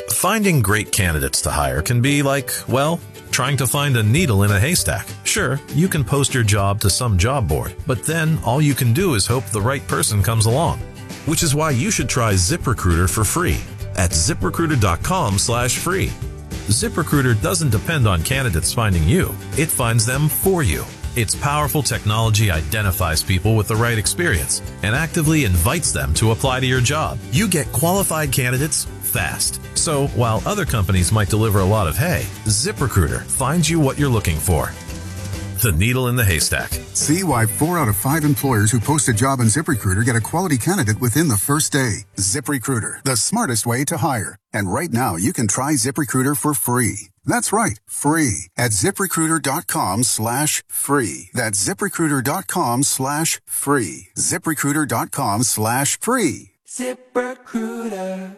Finding great candidates to hire can be like, well, trying to find a needle in a haystack. Sure, you can post your job to some job board, but then all you can do is hope the right person comes along. Which is why you should try ZipRecruiter for free at ZipRecruiter.com/free. ZipRecruiter doesn't depend on candidates finding you. It finds them for you. Its powerful technology identifies people with the right experience and actively invites them to apply to your job. You get qualified candidates fast. So while other companies might deliver a lot of hay, ZipRecruiter finds you what you're looking for. The needle in the haystack. See why 4 out of 5 employers who post a job on ZipRecruiter get a quality candidate within the first day. ZipRecruiter, the smartest way to hire. And right now, you can try ZipRecruiter for free. That's right, free at ZipRecruiter.com/free. That's ZipRecruiter.com/free. ZipRecruiter.com/free. ZipRecruiter.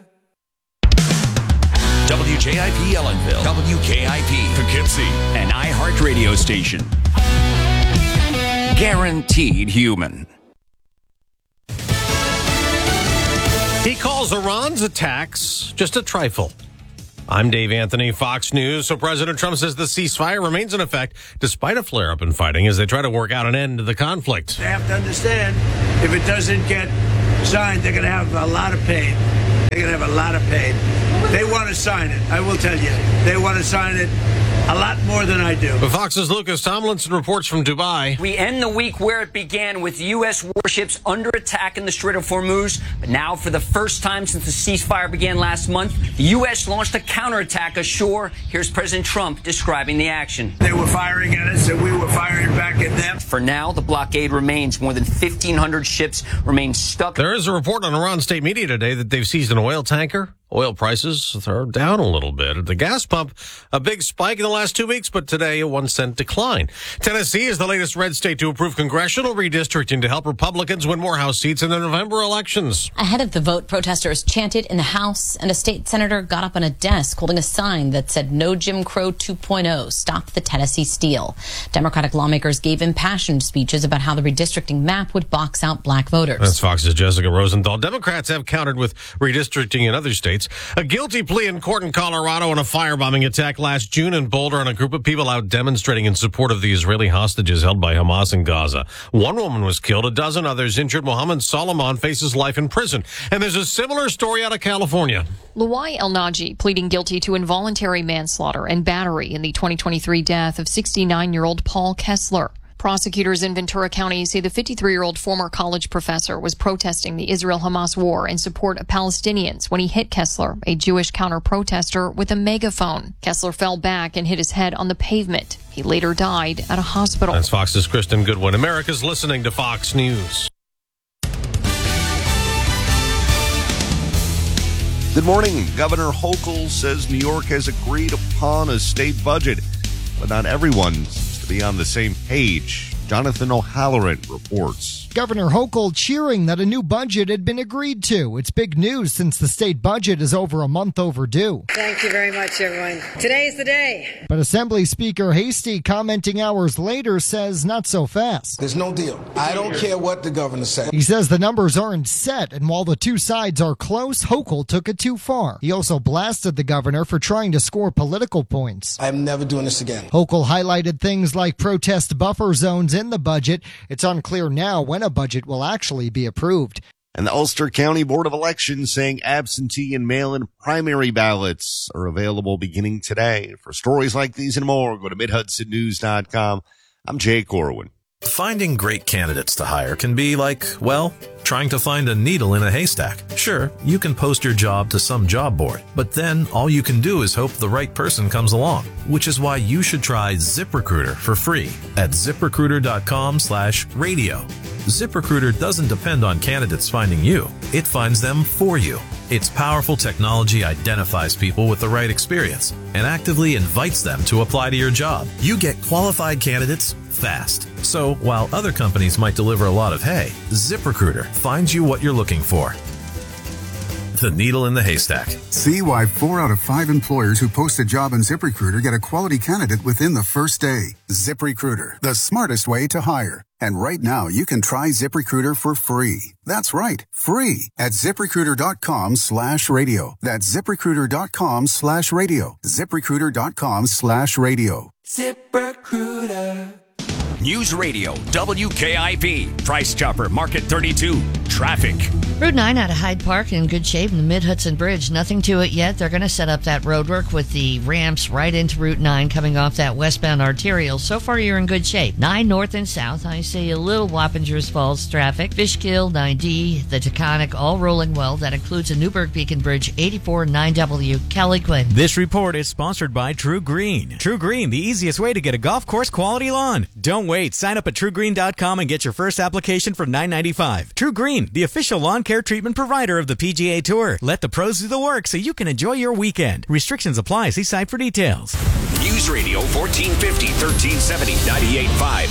WJIP Ellenville, WKIP Poughkeepsie, an iHeart radio station. Guaranteed human. He calls Iran's attacks just a trifle. I'm Dave Anthony, Fox News. So President Trump says the ceasefire remains in effect despite a flare-up in fighting as they try to work out an end to the conflict. They have to understand if it doesn't get signed, they're going to have a lot of pain. They're going to have a lot of pain. They want to sign it. I will tell you. They want to sign it a lot more than I do. But Fox's Lucas Tomlinson reports from Dubai. We end the week where it began with U.S. warships under attack in the Strait of Hormuz. But now, for the first time since the ceasefire began last month, the U.S. launched a counterattack ashore. Here's President Trump describing the action. They were firing at us and we were firing back at them. For now, the blockade remains. More than 1,500 ships remain stuck. There is a report on Iran state media today that they've seized an oil tanker. Oil prices are down a little bit. At the gas pump, a big spike in the last 2 weeks, but today a 1 cent decline. Tennessee is the latest red state to approve congressional redistricting to help Republicans win more House seats in the November elections. Ahead of the vote, protesters chanted in the House, and a state senator got up on a desk holding a sign that said, "No Jim Crow 2.0, stop the Tennessee steal." Democratic lawmakers gave impassioned speeches about how the redistricting map would box out black voters. That's Fox's Jessica Rosenthal. Democrats have countered with redistricting in other states. A guilty plea in court in Colorado on a firebombing attack last June in Boulder, and a group of people out demonstrating in support of the Israeli hostages held by Hamas in Gaza. One woman was killed, a dozen others injured. Mohammed Solomon faces life in prison. And there's a similar story out of California. Luai El-Naji pleading guilty to involuntary manslaughter and battery in the 2023 death of 69-year-old Paul Kessler. Prosecutors in Ventura County say the 53-year-old former college professor was protesting the Israel-Hamas war in support of Palestinians when he hit Kessler, a Jewish counter-protester, with a megaphone. Kessler fell back and hit his head on the pavement. He later died at a hospital. That's Fox's Kristen Goodwin. America's listening to Fox News. Good morning. Governor Hochul says New York has agreed upon a state budget, but not everyone seems to be on the same page. Jonathan O'Halloran reports. Governor Hochul cheering that a new budget had been agreed to. It's big news since the state budget is over a month overdue. Thank you very much, everyone. Today's the day. But Assembly Speaker Hasty, commenting hours later, says not so fast. There's no deal. I don't care what the governor says. He says the numbers aren't set, and while the two sides are close, Hochul took it too far. He also blasted the governor for trying to score political points. I'm never doing this again. Hochul highlighted things like protest buffer zones in the budget. It's unclear now when a budget will actually be approved. And the Ulster County Board of Elections saying absentee and mail-in primary ballots are available beginning today. For stories like these and more, go to MidHudsonNews.com. I'm Jay Corwin. Finding great candidates to hire can be like, well, trying to find a needle in a haystack. Sure, you can post your job to some job board, but then all you can do is hope the right person comes along. Which is why you should try ZipRecruiter for free at ZipRecruiter.com/radio. ZipRecruiter doesn't depend on candidates finding you. It finds them for you. Its powerful technology identifies people with the right experience and actively invites them to apply to your job. You get qualified candidates fast. So while other companies might deliver a lot of hay, ZipRecruiter finds you what you're looking for. The needle in the haystack. See why 4 out of 5 employers who post a job on ZipRecruiter get a quality candidate within the first day. ZipRecruiter, the smartest way to hire. And right now, you can try ZipRecruiter for free. That's right, free at ZipRecruiter.com/radio. That's ZipRecruiter.com/radio. ZipRecruiter.com/radio. ZipRecruiter. News Radio, WKIP, Price Chopper, Market 32, traffic. Route 9 out of Hyde Park in good shape in the Mid-Hudson Bridge. Nothing to it yet. They're going to set up that roadwork with the ramps right into Route 9 coming off that westbound arterial. So far, you're in good shape. 9 north and south. I see a little Wappingers Falls traffic. Fishkill, 9D, the Taconic, all rolling well. That includes a Newburgh Beacon Bridge, 84 9W. Kelly Quinn. This report is sponsored by True Green. True Green, the easiest way to get a golf course quality lawn. Don't wait. Sign up at TrueGreen.com and get your first application for $9.95. True Green, the official lawn care treatment provider of the PGA Tour. Let the pros do the work so you can enjoy your weekend. Restrictions apply. See site for details. News Radio 1450, 1370, 98.5,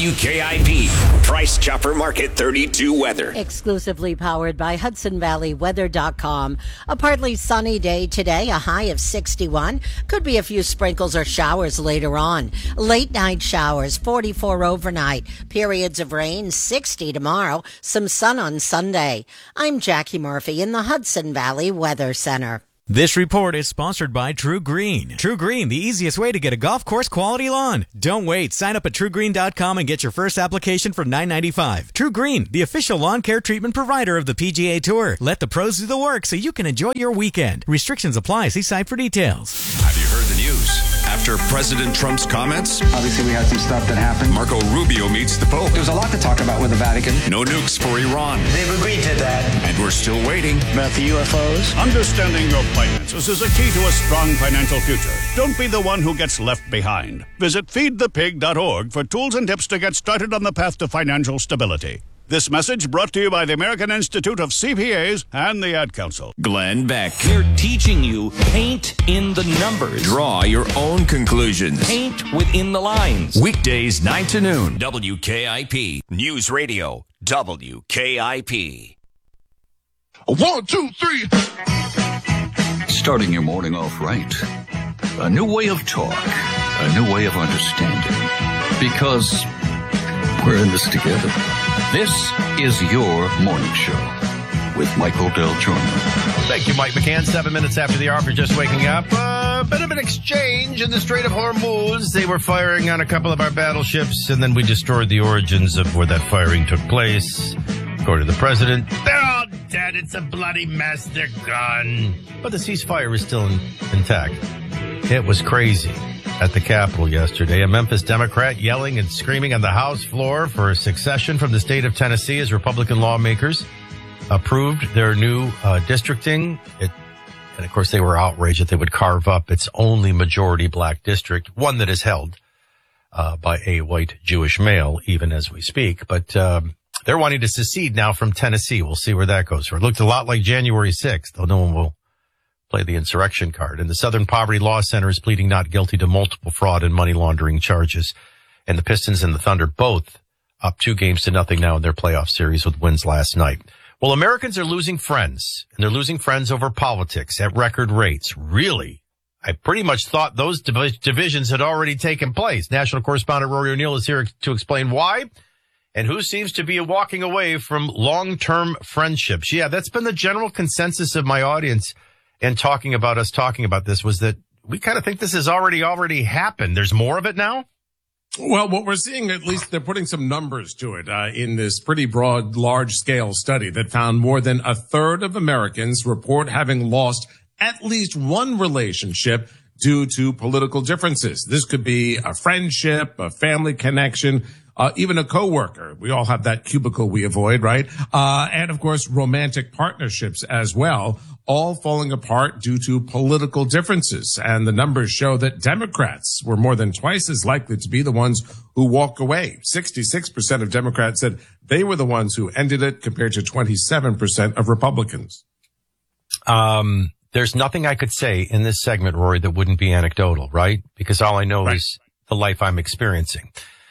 WKIP, Price Chopper Market 32 weather. Exclusively powered by HudsonValleyWeather.com. A partly sunny day today, a high of 61. Could be a few sprinkles or showers later on. Late night showers, 44 overnight. Periods of rain, 60 tomorrow. Some sun on Sunday. I'm Jackie Murphy in the Hudson Valley Weather Center. This report is sponsored by True Green. True Green, the easiest way to get a golf course quality lawn. Don't wait. Sign up at TrueGreen.com and get your first application for $9.95. True Green, the official lawn care treatment provider of the PGA Tour. Let the pros do the work so you can enjoy your weekend. Restrictions apply. See site for details. Have you heard the news? After President Trump's comments, obviously we had some stuff that happened. Marco Rubio meets the Pope. There's a lot to talk about with the Vatican. No nukes for Iran. They've agreed to that. And we're still waiting. About the UFOs. Understanding your finances is a key to a strong financial future. Don't be the one who gets left behind. Visit feedthepig.org for tools and tips to get started on the path to financial stability. This message brought to you by the American Institute of CPAs and the Ad Council. Glenn Beck. They're teaching you paint in the numbers. Draw your own conclusions. Paint within the lines. Weekdays 9 to noon. WKIP. News Radio. WKIP. 1, 2, 3. Starting your morning off right. A new way of talk. A new way of understanding. Because we're in this together. This is your morning show with Michael Del Giorno. Thank you, Mike McCann. 7 minutes after the hour for just waking up. A bit of an exchange in the Strait of Hormuz. They were firing on a couple of our battleships, and then we destroyed the origins of where that firing took place. According to the president, they're all dead. It's a bloody mess. They're gone. But the ceasefire is still intact. It was crazy at the Capitol yesterday. A Memphis Democrat yelling and screaming on the House floor for secession from the state of Tennessee as Republican lawmakers approved their new districting. And of course, they were outraged that they would carve up its only majority black district, one that is held by a white Jewish male, even as we speak. But they're wanting to secede now from Tennessee. We'll see where that goes. It looked a lot like January 6th, though no one will play the insurrection card. And the Southern Poverty Law Center is pleading not guilty to multiple fraud and money laundering charges. And the Pistons and the Thunder both up 2-0 now in their playoff series with wins last night. Well, Americans are losing friends, and they're losing friends over politics at record rates. Really? I pretty much thought those divisions had already taken place. National correspondent Rory O'Neill is here to explain why and who seems to be walking away from long-term friendships. Yeah, that's been the general consensus of my audience. And talking about this was that we kind of think this has already happened. There's more of it now? Well, what we're seeing, at least they're putting some numbers to it in this pretty broad, large-scale study that found more than a third of Americans report having lost at least one relationship due to political differences. This could be a friendship, a family connection, even a coworker. We all have that cubicle we avoid, right? And of course, romantic partnerships as well, all falling apart due to political differences. And the numbers show that Democrats were more than twice as likely to be the ones who walk away. 66% of Democrats said they were the ones who ended it, compared to 27% of Republicans. There's nothing I could say in this segment, Rory, that wouldn't be anecdotal, right? Because all I know is the life I'm experiencing.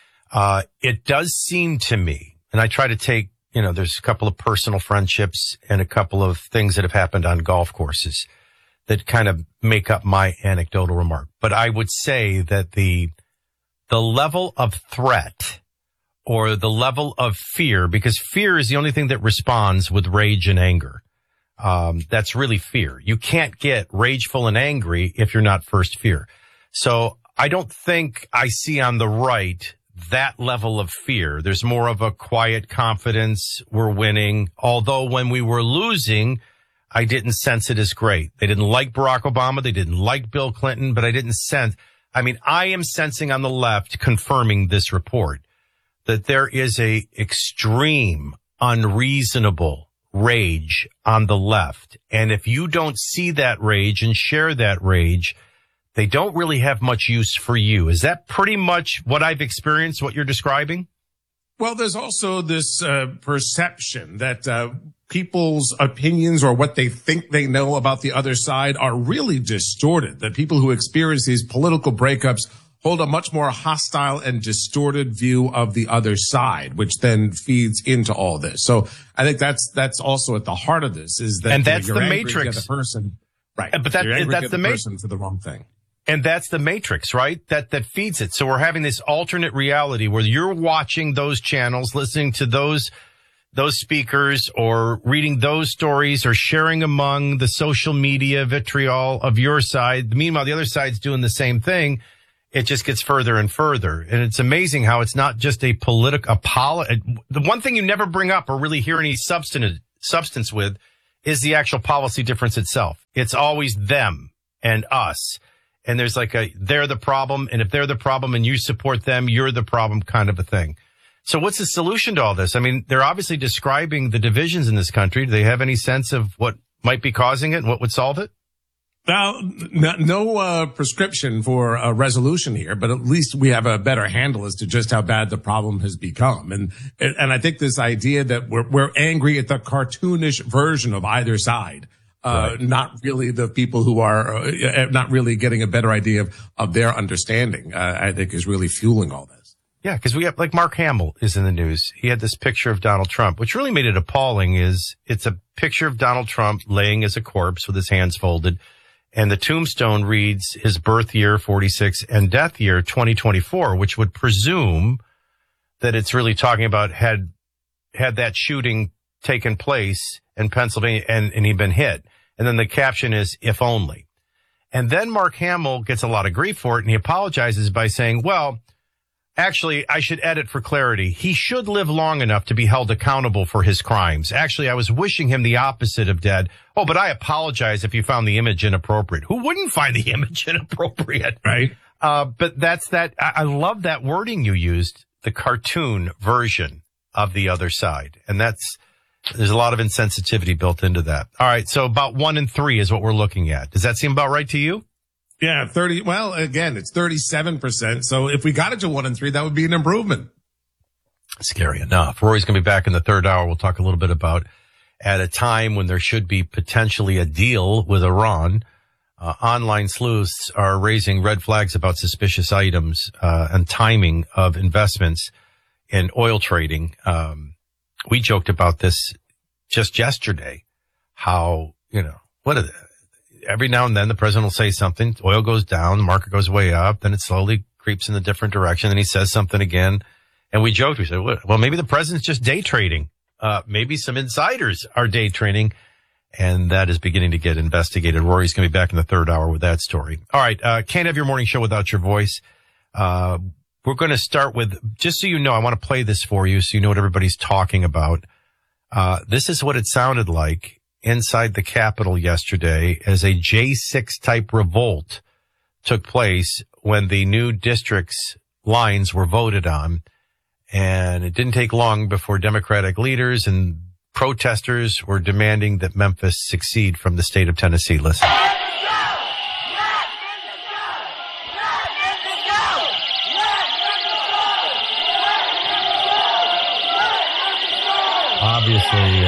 It does seem to me, and I try to take, there's a couple of personal friendships and a couple of things that have happened on golf courses that kind of make up my anecdotal remark. But I would say that the level of threat or the level of fear, because fear is the only thing that responds with rage and anger. That's really fear. You can't get rageful and angry if you're not first fear. So I don't think I see on the right that level of fear. There's more of a quiet confidence. We're winning. Although when we were losing, I didn't sense it as great. They didn't like Barack Obama. They didn't like Bill Clinton, but I didn't sense. I mean, I am sensing on the left, confirming this report, that there is a extreme, unreasonable rage on the left. And if you don't see that rage and share that rage, they don't really have much use for you. Is that pretty much what I've experienced, what you're describing? Well, there's also this perception that people's opinions or what they think they know about the other side are really distorted. That people who experience these political breakups hold a much more hostile and distorted view of the other side, which then feeds into all this. So I think that's also at the heart of this, is that, and that's you're the angry at matrix, the person, right? But that's the person for the wrong thing. And that's the matrix, right? That feeds it. So we're having this alternate reality where you're watching those channels, listening to those speakers, or reading those stories, or sharing among the social media vitriol of your side. Meanwhile, the other side's doing the same thing. It just gets further and further. And it's amazing how it's not just a the one thing you never bring up or really hear any substance with is the actual policy difference itself. It's always them and us. And there's like they're the problem. And if they're the problem and you support them, you're the problem kind of a thing. So what's the solution to all this? I mean, they're obviously describing the divisions in this country. Do they have any sense of what might be causing it and what would solve it? Well, no prescription for a resolution here, but at least we have a better handle as to just how bad the problem has become. And I think this idea that we're angry at the cartoonish version of either side, right, not really the people who are not really getting a better idea of their understanding, I think is really fueling all this. Yeah, because we have, like, Mark Hamill is in the news. He had this picture of Donald Trump, which really made it appalling. It's a picture of Donald Trump laying as a corpse with his hands folded. And the tombstone reads his birth year, 46, and death year, 2024, which would presume that it's really talking about had that shooting taken place in Pennsylvania and he'd been hit. And then the caption is, if only. And then Mark Hamill gets a lot of grief for it, and he apologizes by saying, well, actually, I should edit for clarity. He should live long enough to be held accountable for his crimes. Actually, I was wishing him the opposite of dead. Oh, but I apologize if you found the image inappropriate. Who wouldn't find the image inappropriate? Right. But that's that. I love that wording you used, the cartoon version of the other side. And there's a lot of insensitivity built into that. All right. So about 1 in 3 is what we're looking at. Does that seem about right to you? Yeah, 30. Well, again, it's 37%. So if we got it to 1 in 3, that would be an improvement. Scary enough. Rory's going to be back in the third hour. We'll talk a little bit about, at a time when there should be potentially a deal with Iran, online sleuths are raising red flags about suspicious items and timing of investments in oil trading. We joked about this just yesterday, how, every now and then the president will say something, oil goes down, the market goes way up, then it slowly creeps in a different direction, then he says something again. And we joked, we said, well, maybe the president's just day trading. Maybe some insiders are day trading, and that is beginning to get investigated. Rory's going to be back in the third hour with that story. All right. Can't have your morning show without your voice. We're going to start with, just so you know, I want to play this for you so you know what everybody's talking about. This is what it sounded like inside the Capitol yesterday as a J6 type revolt took place when the new district's lines were voted on. And it didn't take long before Democratic leaders and protesters were demanding that Memphis succeed from the state of Tennessee. Listen. Obviously,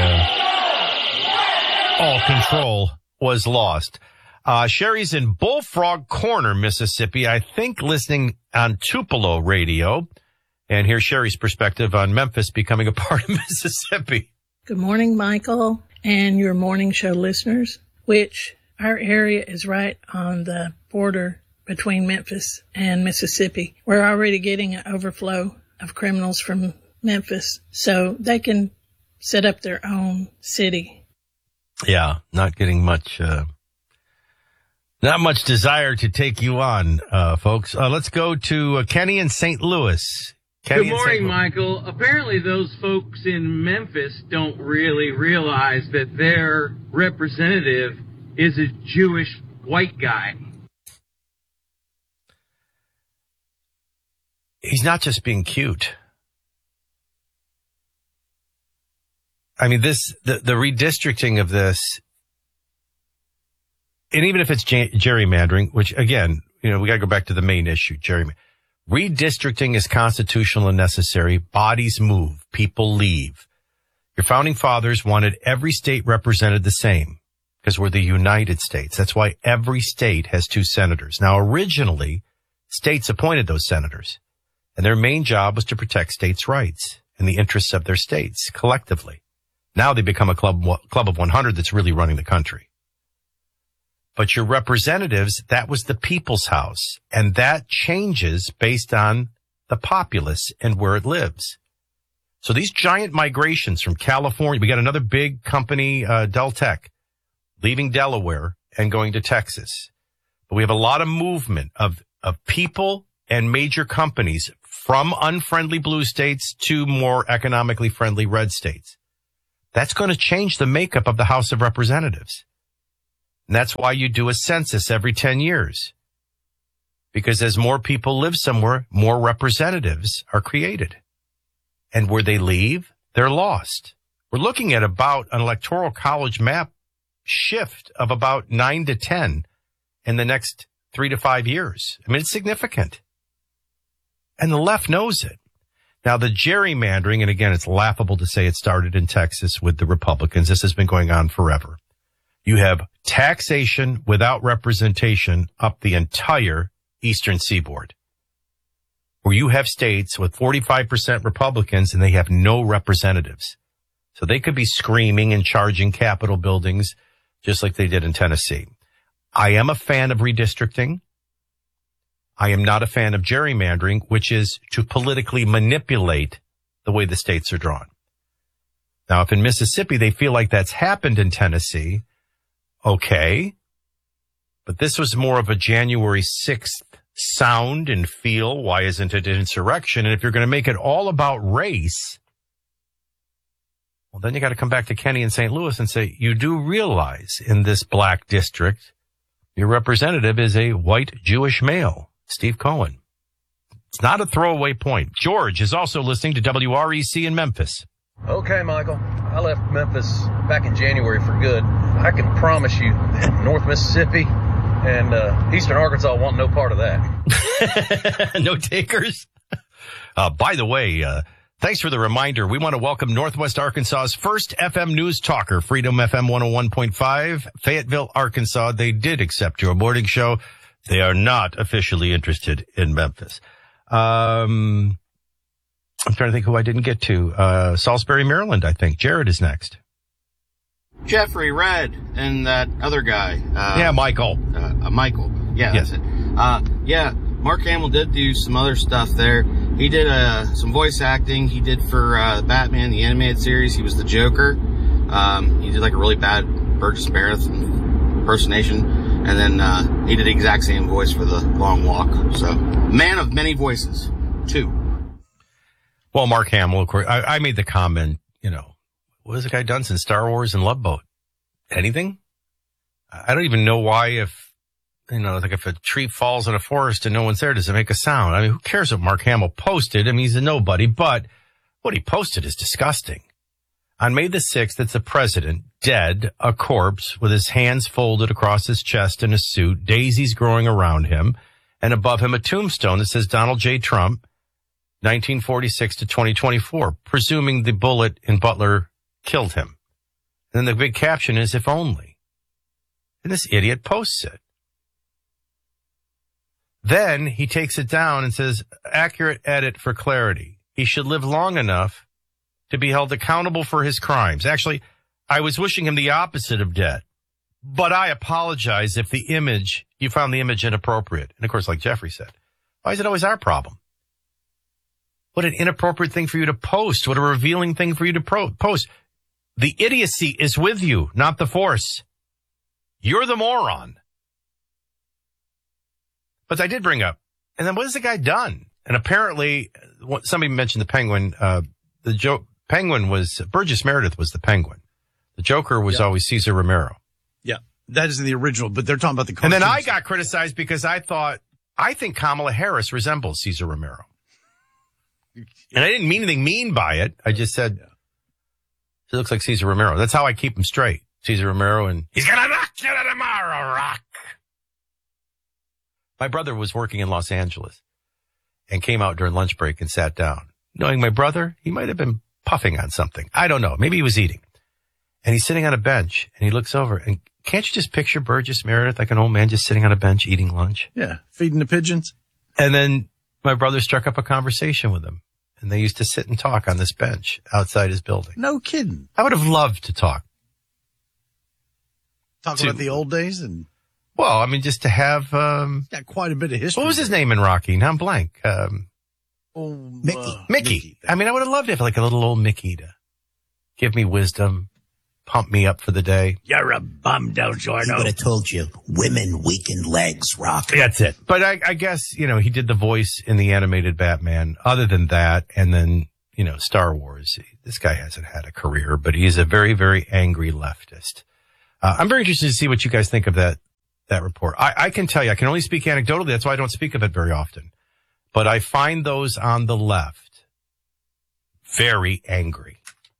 all control was lost. Sherry's in Bullfrog Corner, Mississippi, I think listening on Tupelo radio. And here's Sherry's perspective on Memphis becoming a part of Mississippi. Good morning, Michael, and your morning show listeners, which our area is right on the border between Memphis and Mississippi. We're already getting an overflow of criminals from Memphis so they can set up their own city. Yeah, not getting much, not much desire to take you on, folks. Let's go to Kenny in St. Louis. Kenny Good morning, Michael. Apparently those folks in Memphis don't really realize that their representative is a Jewish white guy. He's not just being cute. I mean, the redistricting of this, and even if it's gerrymandering, which again, we got to go back to the main issue, gerrymandering. Redistricting is constitutional and necessary. Bodies move. People leave. Your founding fathers wanted every state represented the same because we're the United States. That's why every state has 2 senators. Now, originally, states appointed those senators, and their main job was to protect states' rights and the interests of their states collectively. Now they become a club of 100 that's really running the country. But your representatives, that was the people's house. And that changes based on the populace and where it lives. So these giant migrations from California, we got another big company, Del Tech, leaving Delaware and going to Texas. But we have a lot of movement of people and major companies from unfriendly blue states to more economically friendly red states. That's going to change the makeup of the House of Representatives. And that's why you do a census every 10 years. Because as more people live somewhere, more representatives are created. And where they leave, they're lost. We're looking at about an electoral college map shift of about 9 to 10 in the next 3 to 5 years. I mean, it's significant. And the left knows it. Now, the gerrymandering, and again, it's laughable to say it started in Texas with the Republicans. This has been going on forever. You have taxation without representation up the entire eastern seaboard, where you have states with 45% Republicans and they have no representatives. So they could be screaming and charging Capitol buildings just like they did in Tennessee. I am a fan of redistricting. I am not a fan of gerrymandering, which is to politically manipulate the way the states are drawn. Now, if in Mississippi they feel like that's happened in Tennessee, okay. But this was more of a January 6th sound and feel. Why isn't it an insurrection? And if you're going to make it all about race, well, then you got to come back to Kenny in St. Louis and say, you do realize in this black district, your representative is a white Jewish male, Steve Cohen. It's not a throwaway point. George is also listening to WREC in Memphis. Okay, Michael. I left Memphis back in January for good. I can promise you that North Mississippi and Eastern Arkansas want no part of that. No takers? By the way, thanks for the reminder. We want to welcome Northwest Arkansas's first FM news talker, Freedom FM 101.5, Fayetteville, Arkansas. They did accept your morning show. They are not officially interested in Memphis. I'm trying to think who I didn't get to. Salisbury, Maryland, I think. Jared is next. Jeffrey Red and that other guy. Michael. Michael. Yeah, that's it. Mark Hamill did do some other stuff there. He did some voice acting. He did for Batman, the animated series. He was the Joker. He did like a really bad Burgess Meredith impersonation. And then he did the exact same voice for The Long Walk. So, man of many voices, too. Well, Mark Hamill, of course, I made the comment, what has the guy done since Star Wars and Love Boat? Anything? I don't even know why if a tree falls in a forest and no one's there, does it make a sound? I mean, who cares what Mark Hamill posted? I mean, he's a nobody, but what he posted is disgusting. On May the 6th, it's the president, dead, a corpse, with his hands folded across his chest in a suit, daisies growing around him, and above him a tombstone that says Donald J. Trump, 1946 to 2024, presuming the bullet in Butler killed him. And then the big caption is, if only. And this idiot posts it. Then he takes it down and says, accurate edit for clarity. He should live long enough to be held accountable for his crimes. Actually, I was wishing him the opposite of dead. But I apologize if you found the image inappropriate. And of course, like Jeffrey said, why is it always our problem? What an inappropriate thing for you to post. What a revealing thing for you to post. The idiocy is with you, not the force. You're the moron. But I did bring up, and then what has the guy done? And apparently, somebody mentioned the Penguin. Penguin was, Burgess Meredith was the Penguin. The Joker was always Cesar Romero. Yeah, that is the original, but they're talking about the cartoons. And then I got criticized because I think Kamala Harris resembles Cesar Romero. And I didn't mean anything mean by it. I just said, she looks like Cesar Romero. That's how I keep him straight. Cesar Romero, and he's going to knock you tomorrow, Rock. My brother was working in Los Angeles and came out during lunch break and sat down. Knowing my brother, he might have been puffing on something. I don't know. Maybe he was eating. And he's sitting on a bench, and he looks over, and can't you just picture Burgess Meredith like an old man just sitting on a bench eating lunch? Yeah, feeding the pigeons. And then my brother struck up a conversation with him, and they used to sit and talk on this bench outside his building. No kidding. I would have loved to talk. Talk about the old days? Well, I mean, just to have... got quite a bit of history. What was his name in Rocky? Now I'm blank. Mickey. I mean, I would have loved to have like a little old Mickey to give me wisdom, pump me up for the day. You're a bum, don't you? I know. He would have told you, women weaken legs, Rock. That's it. But I guess, he did the voice in the animated Batman. Other than that, and then, Star Wars. This guy hasn't had a career, but he's a very, very angry leftist. I'm very interested to see what you guys think of that report. I can tell you, I can only speak anecdotally. That's why I don't speak of it very often. But I find those on the left very angry.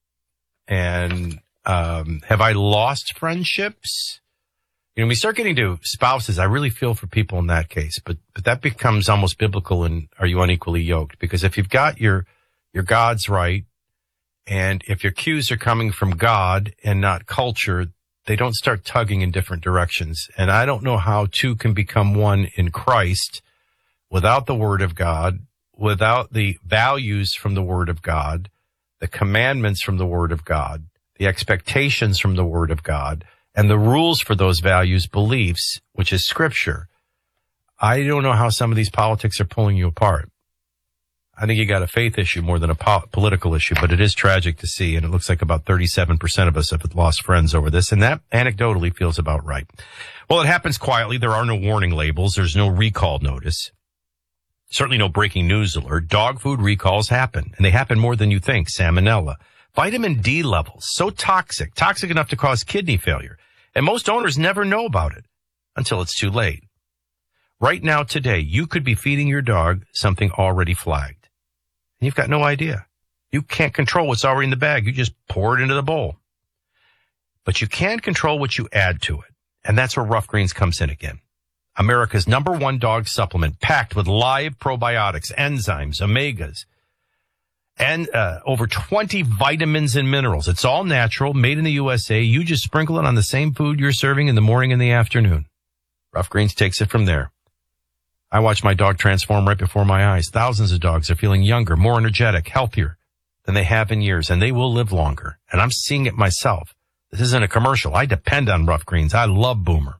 And have I lost friendships? When we start getting to spouses, I really feel for people in that case. But that becomes almost biblical in Are You Unequally Yoked? Because if you've got your God's right, and if your cues are coming from God and not culture, they don't start tugging in different directions. And I don't know how two can become one in Christ without the Word of God, without the values from the Word of God, the commandments from the Word of God, the expectations from the Word of God, and the rules for those values, beliefs, which is Scripture. I don't know how some of these politics are pulling you apart. I think you got a faith issue more than a political issue, but it is tragic to see, and it looks like about 37% of us have lost friends over this, and that anecdotally feels about right. Well, it happens quietly. There are no warning labels. There's no recall notice. Certainly no breaking news alert. Dog food recalls happen, and they happen more than you think. Salmonella. Vitamin D levels, so toxic enough to cause kidney failure, and most owners never know about it until it's too late. Right now, today, you could be feeding your dog something already flagged. You've got no idea. You can't control what's already in the bag. You just pour it into the bowl. But you can control what you add to it. And that's where Rough Greens comes in again. America's #1 dog supplement packed with live probiotics, enzymes, omegas, and over 20 vitamins and minerals. It's all natural, made in the USA. You just sprinkle it on the same food you're serving in the morning and the afternoon. Rough Greens takes it from there. I watch my dog transform right before my eyes. Thousands of dogs are feeling younger, more energetic, healthier than they have in years, and they will live longer. And I'm seeing it myself. This isn't a commercial. I depend on Rough Greens. I love Boomer.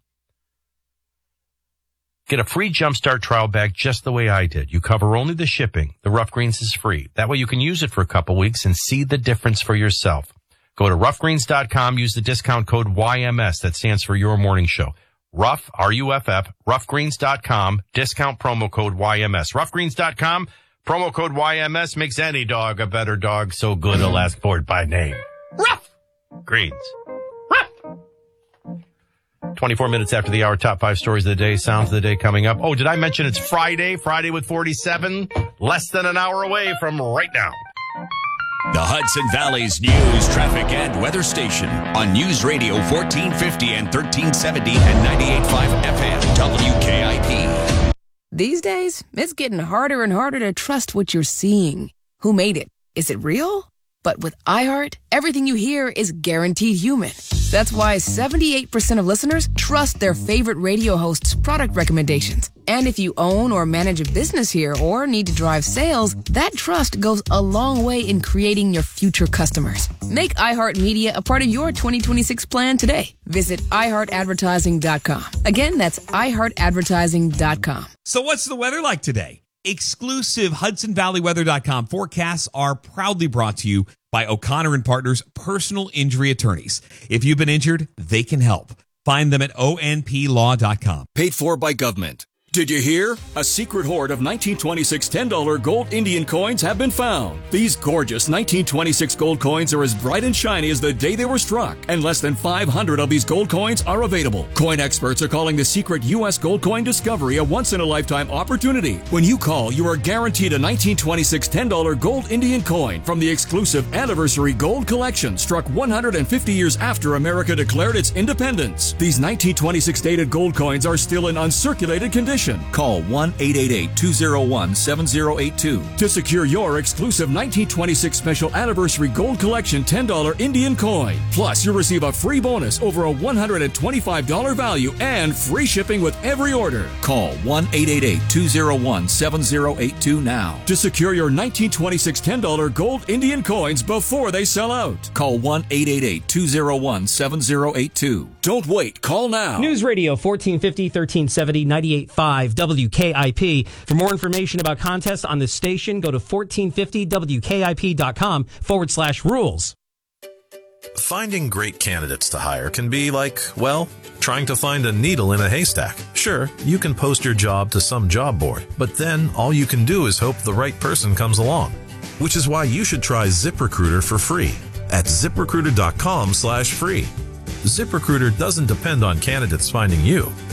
Get a free Jumpstart trial bag just the way I did. You cover only the shipping. The Rough Greens is free. That way you can use it for a couple weeks and see the difference for yourself. Go to roughgreens.com. Use the discount code YMS. That stands for Your Morning Show. Rough, R-U-F-F, roughgreens.com, discount promo code YMS. Roughgreens.com, promo code YMS makes any dog a better dog, so good it'll ask for it by name. Rough Greens. Rough. 24 minutes after the hour, top 5 stories of the day, sounds of the day coming up. Oh, did I mention it's Friday with 47? Less than an hour away from right now. The Hudson Valley's news, traffic, and weather station on News Radio 1450 and 1370 and 98.5 FM WKIP. These days, it's getting harder and harder to trust what you're seeing. Who made it? Is it real? But with iHeart, everything you hear is guaranteed human. That's why 78% of listeners trust their favorite radio host's product recommendations. And if you own or manage a business here or need to drive sales, that trust goes a long way in creating your future customers. Make iHeartMedia a part of your 2026 plan today. Visit iHeartAdvertising.com. Again, that's iHeartAdvertising.com. So what's the weather like today? Exclusive HudsonValleyWeather.com forecasts are proudly brought to you by O'Connor & Partners Personal Injury Attorneys. If you've been injured, they can help. Find them at onplaw.com. Paid for by government. Did you hear? A secret hoard of 1926 $10 gold Indian coins have been found. These gorgeous 1926 gold coins are as bright and shiny as the day they were struck, and less than 500 of these gold coins are available. Coin experts are calling the secret U.S. gold coin discovery a once-in-a-lifetime opportunity. When you call, you are guaranteed a 1926 $10 gold Indian coin from the exclusive Anniversary Gold Collection, struck 150 years after America declared its independence. These 1926 dated gold coins are still in uncirculated condition. Call 1-888-201-7082 to secure your exclusive 1926 Special Anniversary Gold Collection $10 Indian coin. Plus, you'll receive a free bonus over a $125 value and free shipping with every order. Call 1-888-201-7082 now to secure your 1926 $10 gold Indian coins before they sell out. Call 1-888-201-7082. Don't wait. Call now. News Radio 1450, 1370, 98.5 WKIP. For more information about contests on this station, go to 1450WKIP.com/rules. Finding great candidates to hire can be like, well, trying to find a needle in a haystack. Sure, you can post your job to some job board, but then all you can do is hope the right person comes along. Which is why you should try ZipRecruiter for free at ZipRecruiter.com/free. ZipRecruiter doesn't depend on candidates finding you.